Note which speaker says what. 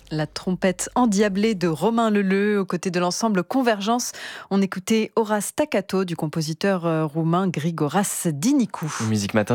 Speaker 1: La trompette endiablée de Romain Leleu aux côtés de l'ensemble Convergence. On écoutait Horace Takato du compositeur roumain Grigoras Dinicu.
Speaker 2: Musique Matin.